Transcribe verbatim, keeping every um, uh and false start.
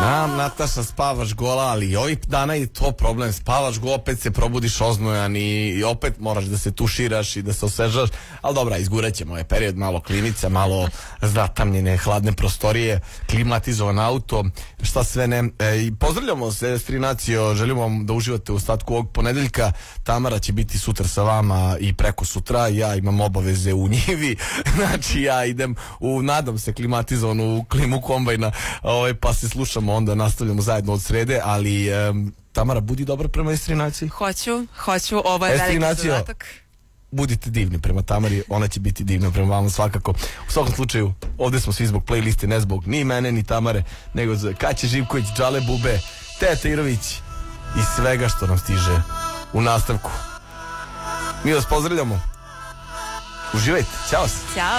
Znam, Nataša, spavaš gola, ali ovih dana je to problem. Spavaš go, opet se probudiš oznojan i, i opet moraš da se tuširaš i da se osvežaš. Ali dobra, izgurat ćemo ovaj period, malo klinica, malo zatamnjene, hladne prostorije, klimatizovan auto, šta sve ne. E, i pozdravljamo se, Strinacio, želimo vam da uživate u ostatku ovog ponedeljka. Tamara će biti sutra sa vama i preko sutra. Ja imam obaveze u njivi, znači ja idem u, nadam se, klimatizovanu klimu kombajna, ovaj, pa se slušamo, onda nastavljamo zajedno od srede, ali um, Tamara, budi dobra prema Estrinaciji. Hoću, hoću, ovo je veliki zadatak. Budite divni prema Tamari, ona će biti divna prema vama svakako. U svakom slučaju, ovdje smo svi zbog playliste, ne zbog ni mene ni Tamare, nego za Kaće Živković, Džale Bube, Teta Irović i svega što nam stiže u nastavku. Mi vas pozdravljamo. Uživajte, ćao se. Ćao.